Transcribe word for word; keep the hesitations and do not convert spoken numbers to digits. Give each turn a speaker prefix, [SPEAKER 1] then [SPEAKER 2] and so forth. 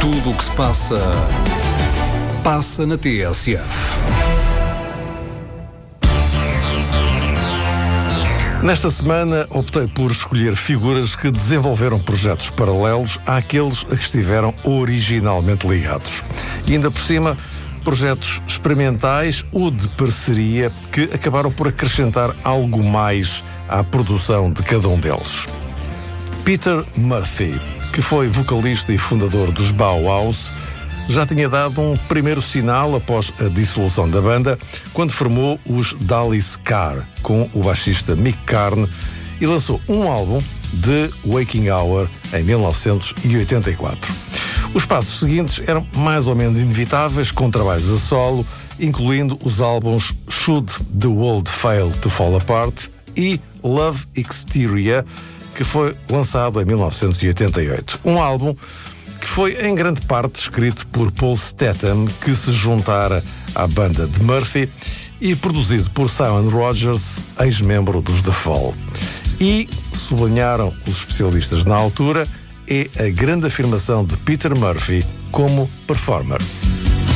[SPEAKER 1] Tudo o que se passa, passa na T S F.
[SPEAKER 2] Nesta semana optei por escolher figuras que desenvolveram projetos paralelos àqueles a que estiveram originalmente ligados. E ainda por cima, projetos experimentais ou de parceria que acabaram por acrescentar algo mais à produção de cada um deles. Peter Murphy, que foi vocalista e fundador dos Bauhaus, já tinha dado um primeiro sinal após a dissolução da banda, quando formou os Dallas Car, com o baixista Mick Karn, e lançou um álbum, The Waking Hour, em mil novecentos e oitenta e quatro. Os passos seguintes eram mais ou menos inevitáveis, com trabalhos a solo, incluindo os álbuns Should the World Fail to Fall Apart e Love Exterior, que foi lançado em mil novecentos e oitenta e oito. Um álbum que foi em grande parte escrito por Paul Statham, que se juntara à banda de Murphy, e produzido por Simon Rogers, ex-membro dos The Fall. E, sublinharam os especialistas na altura, é a grande afirmação de Peter Murphy como performer.